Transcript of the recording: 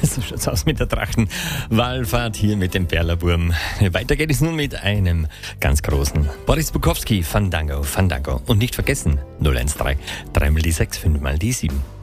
So schaut's aus mit der Trachtenwallfahrt hier mit dem Perlerburm. Weiter geht es nun mit einem ganz großen Boris Bukowski, Fandango, Fandango. Und nicht vergessen, 013, 3 mal die 6, 5 mal die 7.